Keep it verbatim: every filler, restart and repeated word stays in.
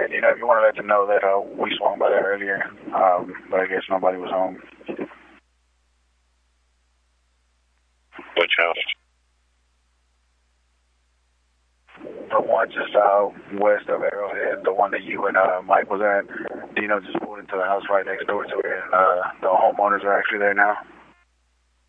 you know, if you want to let them know that uh, we swung by there earlier, um, but I guess nobody was home. Which house? The one just uh, west of Arrowhead, the one that you and uh, Mike was at. Dino just pulled into the house right next door to it, and uh, the homeowners are actually there now.